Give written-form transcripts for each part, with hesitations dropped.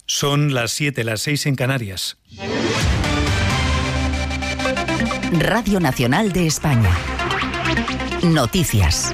Son las 7, las 6 en Canarias. Radio Nacional de España. Noticias.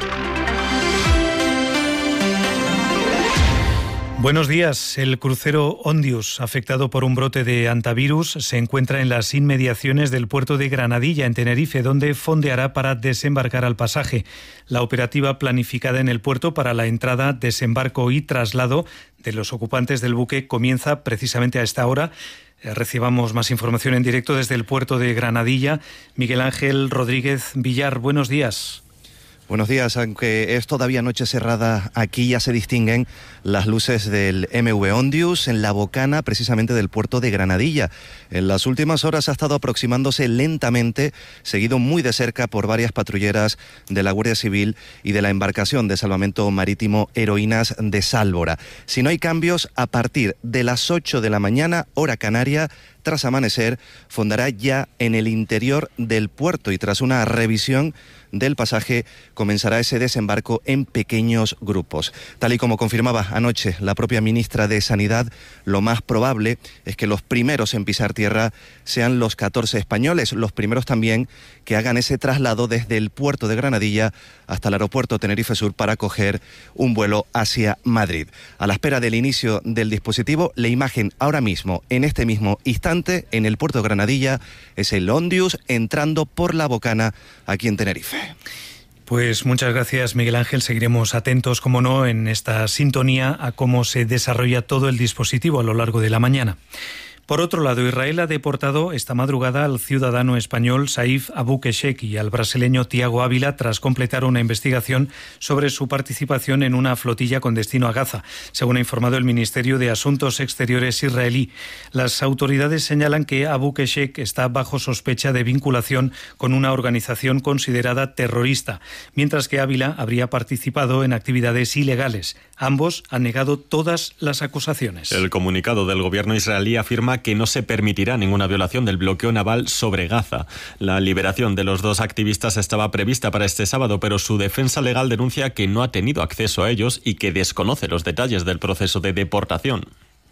Buenos días. El crucero Ondius, afectado por un brote de hantavirus, se encuentra en las inmediaciones del puerto de Granadilla, en Tenerife, donde fondeará para desembarcar al pasaje. La operativa planificada en el puerto para la entrada, desembarco y traslado de los ocupantes del buque comienza precisamente a esta hora. Recibamos más información en directo desde el puerto de Granadilla. Miguel Ángel Rodríguez Villar, buenos días. Buenos días. Aunque es todavía noche cerrada, aquí ya se distinguen las luces del MV Ondius en la bocana precisamente del puerto de Granadilla. En las últimas horas ha estado aproximándose lentamente, seguido muy de cerca por varias patrulleras de la Guardia Civil y de la embarcación de salvamento marítimo Heroínas de Sálvora. Si no hay cambios, a partir de las 8 de la mañana, hora canaria, tras amanecer, fondará ya en el interior del puerto y tras una revisión del pasaje comenzará ese desembarco en pequeños grupos. Tal y como confirmaba anoche la propia ministra de Sanidad, lo más probable es que los primeros en pisar tierra sean los 14 españoles, los primeros también que hagan ese traslado desde el puerto de Granadilla hasta el aeropuerto Tenerife Sur para coger un vuelo hacia Madrid. A la espera del inicio del dispositivo, la imagen ahora mismo, en este mismo instante, en el puerto de Granadilla, es el Ondius entrando por la bocana aquí en Tenerife. Pues muchas gracias, Miguel Ángel. Seguiremos atentos, como no, en esta sintonía a cómo se desarrolla todo el dispositivo a lo largo de la mañana. Por otro lado, Israel ha deportado esta madrugada al ciudadano español Saif Abou-Keshek y al brasileño Tiago Ávila tras completar una investigación sobre su participación en una flotilla con destino a Gaza, según ha informado el Ministerio de Asuntos Exteriores israelí. Las autoridades señalan que Abou-Keshek está bajo sospecha de vinculación con una organización considerada terrorista, mientras que Ávila habría participado en actividades ilegales. Ambos han negado todas las acusaciones. El comunicado del gobierno israelí afirma que no se permitirá ninguna violación del bloqueo naval sobre Gaza. La liberación de los dos activistas estaba prevista para este sábado, pero su defensa legal denuncia que no ha tenido acceso a ellos y que desconoce los detalles del proceso de deportación.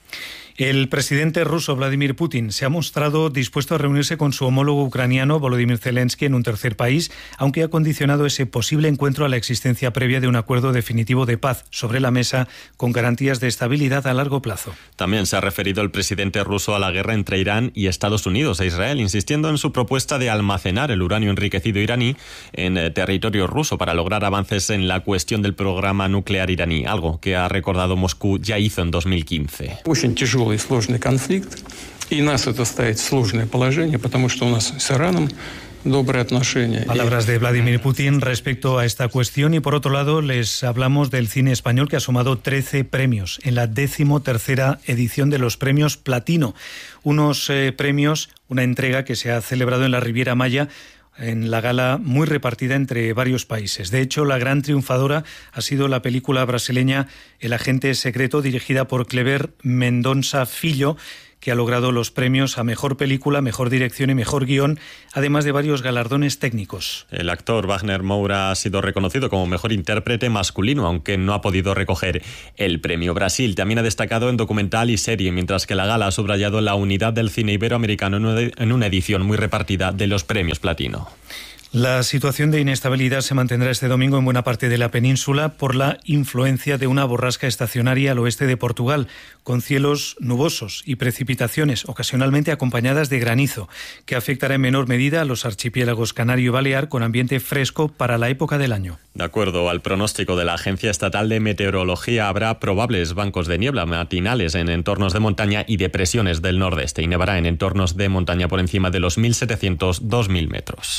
El presidente ruso Vladimir Putin se ha mostrado dispuesto a reunirse con su homólogo ucraniano Volodymyr Zelensky en un tercer país, aunque ha condicionado ese posible encuentro a la existencia previa de un acuerdo definitivo de paz sobre la mesa con garantías de estabilidad a largo plazo. También se ha referido el presidente ruso a la guerra entre Irán y Estados Unidos e Israel, insistiendo en su propuesta de almacenar el uranio enriquecido iraní en territorio ruso para lograr avances en la cuestión del programa nuclear iraní, algo que ha recordado Moscú ya hizo en 2015. И сложный конфликт, и нас это ставит в сложное положение, потому что у нас с Ираном добрые отношения. Palabras de Vladimir Putin respecto a esta cuestión. Y por otro lado, les hablamos del cine español, que ha sumado 13 premios en la 13ª edición de los premios Platino. Unos premios, una entrega que se ha celebrado en la Riviera Maya, en la gala muy repartida entre varios países. De hecho, la gran triunfadora ha sido la película brasileña El agente secreto, dirigida por Kleber Mendonça Filho, que ha logrado los premios a Mejor Película, Mejor Dirección y Mejor Guión, además de varios galardones técnicos. El actor Wagner Moura ha sido reconocido como mejor intérprete masculino, aunque no ha podido recoger el premio. Brasil también ha destacado en documental y serie, mientras que la gala ha subrayado la unidad del cine iberoamericano en una edición muy repartida de los premios Platino. La situación de inestabilidad se mantendrá este domingo en buena parte de la península por la influencia de una borrasca estacionaria al oeste de Portugal, con cielos nubosos y precipitaciones ocasionalmente acompañadas de granizo, que afectará en menor medida a los archipiélagos Canario y Balear, con ambiente fresco para la época del año. De acuerdo al pronóstico de la Agencia Estatal de Meteorología, habrá probables bancos de niebla matinales en entornos de montaña y depresiones del nordeste, y nevará en entornos de montaña por encima de los 1.700-2.000 metros.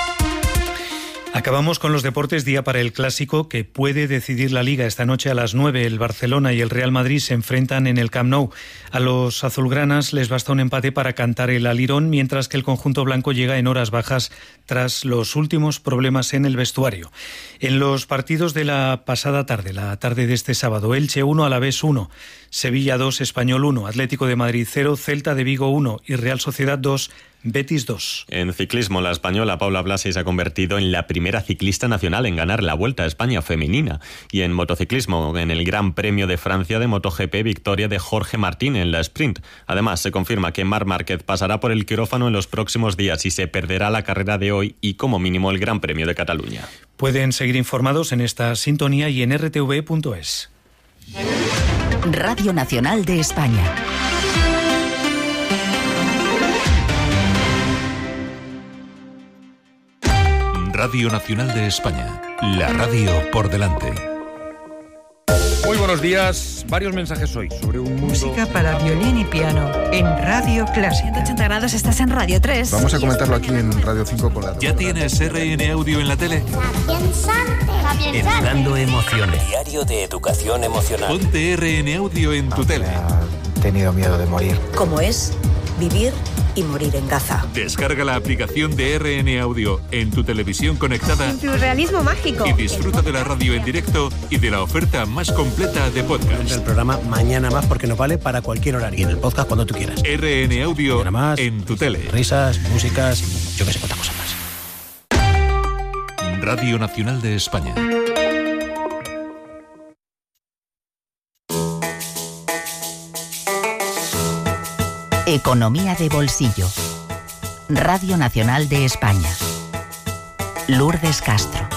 Acabamos con los deportes, día para el clásico que puede decidir la Liga. Esta noche a las 9 el Barcelona y el Real Madrid se enfrentan en el Camp Nou. A los azulgranas les basta un empate para cantar el alirón, mientras que el conjunto blanco llega en horas bajas tras los últimos problemas en el vestuario. En los partidos de la pasada tarde, la tarde de este sábado, Elche 1, Alavés 1. Sevilla 2, Español 1, Atlético de Madrid 0, Celta de Vigo 1 y Real Sociedad 2, Betis 2. En ciclismo, la española Paula Blasi se ha convertido en la primera ciclista nacional en ganar la Vuelta a España femenina. Y en motociclismo, en el Gran Premio de Francia de MotoGP, victoria de Jorge Martín en la sprint. Además, se confirma que Marc Márquez pasará por el quirófano en los próximos días y se perderá la carrera de hoy y como mínimo el Gran Premio de Cataluña. Pueden seguir informados en esta sintonía y en rtv.es. Radio Nacional de España. Radio Nacional de España, la radio por delante. Muy buenos días. Varios mensajes hoy sobre un mundo... Música para violín y piano en Radio Clásica. 180 grados, estás en Radio 3. Vamos a comentarlo aquí en Radio 5 con la... ¿Ya tienes RN Audio en la tele? Educando emociones. Diario de educación emocional. Ponte RN Audio en tu tele. He tenido miedo de morir. ¿Cómo es vivir y morir en Gaza? Descarga la aplicación de RN Audio en tu televisión conectada. Surrealismo mágico. Y disfruta de la radio en directo y de la oferta más completa de podcast. El programa Mañana Más porque nos vale para cualquier horario. Y en el podcast cuando tú quieras. RN Audio en tu tele. Risas, músicas, yo que sé cuántas cosas más. Radio Nacional de España. Economía de bolsillo. Radio Nacional de España. Lourdes Castro.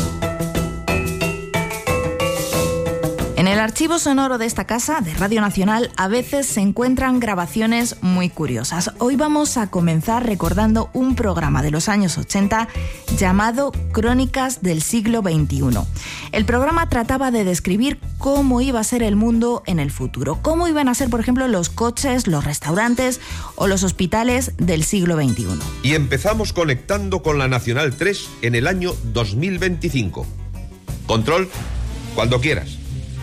En el archivo sonoro de esta casa, de Radio Nacional, a veces se encuentran grabaciones muy curiosas. Hoy vamos a comenzar recordando un programa de los años 80 llamado Crónicas del siglo XXI. El programa trataba de describir cómo iba a ser el mundo en el futuro, cómo iban a ser, por ejemplo, los coches, los restaurantes o los hospitales del siglo XXI. Y empezamos conectando con la Nacional 3 en el año 2025. Control, cuando quieras.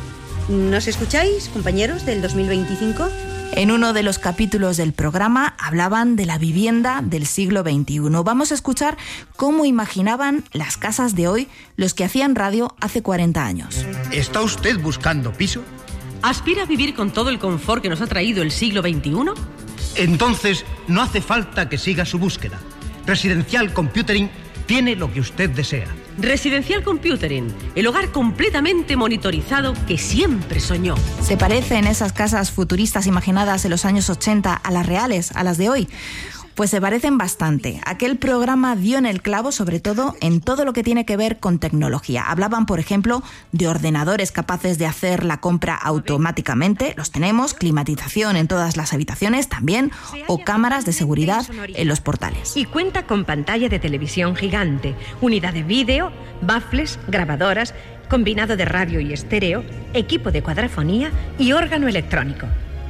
¿Nos escucháis, compañeros del 2025? En uno de los capítulos del programa hablaban de la vivienda del siglo XXI. Vamos a escuchar cómo imaginaban las casas de hoy los que hacían radio hace 40 años. ¿Está usted buscando piso? ¿Aspira a vivir con todo el confort que nos ha traído el siglo XXI? Entonces, no hace falta que siga su búsqueda. Residencial Computering tiene lo que usted desea. Residencial Computering, el hogar completamente monitorizado que siempre soñó. ¿Se parecen esas casas futuristas imaginadas en los años 80 a las reales, a las de hoy? Pues se parecen bastante. Aquel programa dio en el clavo, sobre todo, en todo lo que tiene que ver con tecnología. Hablaban, por ejemplo, de ordenadores capaces de hacer la compra automáticamente. Los tenemos, climatización en todas las habitaciones también, o cámaras de seguridad en los portales. Y cuenta con pantalla de televisión gigante, unidad de vídeo, baffles, grabadoras, combinado de radio y estéreo, equipo de cuadrafonía y órgano electrónico.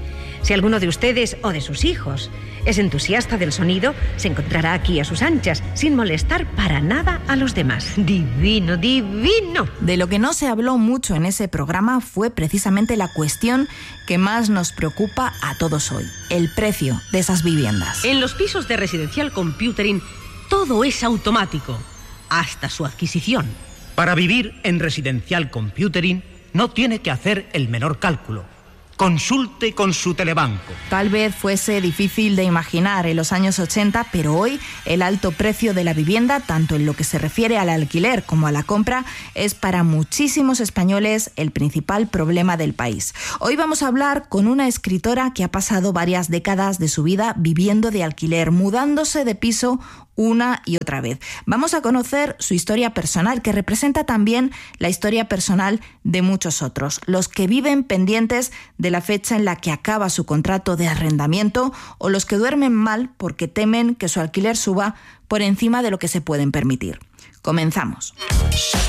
Si alguno de ustedes o de sus hijos es entusiasta del sonido, se encontrará aquí a sus anchas, sin molestar para nada a los demás. ¡Divino, divino! De lo que no se habló mucho en ese programa fue precisamente la cuestión que más nos preocupa a todos hoy: el precio de esas viviendas. En los pisos de Residencial Computering todo es automático, hasta su adquisición. Para vivir en Residencial Computering no tiene que hacer el menor cálculo. Consulte con su telebanco. Tal vez fuese difícil de imaginar en los años 80, pero hoy el alto precio de la vivienda, tanto en lo que se refiere al alquiler como a la compra, es para muchísimos españoles el principal problema del país. Hoy vamos a hablar con una escritora que ha pasado varias décadas de su vida viviendo de alquiler, mudándose de piso una y otra vez. Vamos a conocer su historia personal, que representa también la historia personal de muchos otros, los que viven pendientes de la fecha en la que acaba su contrato de arrendamiento o los que duermen mal porque temen que su alquiler suba por encima de lo que se pueden permitir. Comenzamos.